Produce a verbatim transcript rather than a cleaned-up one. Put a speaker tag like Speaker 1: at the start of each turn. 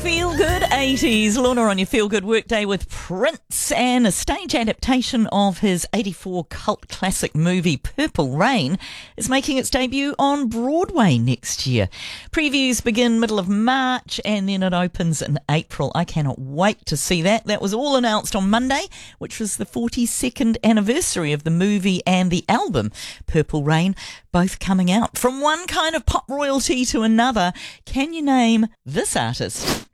Speaker 1: Feel Good eighties. Lorna on your Feel Good Workday with Prince, and a stage adaptation of his eighty-four cult classic movie Purple Rain is making its debut on Broadway next year. Previews begin middle of March and then it opens in April. I cannot wait to see that. That was all announced on Monday, which was the forty-second anniversary of the movie and the album Purple Rain, both coming out. From one kind of pop royalty to another, can you name this artist?